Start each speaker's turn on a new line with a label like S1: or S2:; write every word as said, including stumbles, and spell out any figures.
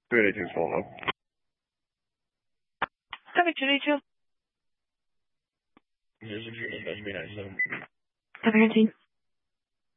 S1: three eight two Solo.
S2: seven two eight two.
S1: Here's your unit, that's B ninety-seven.
S2: seven nineteen.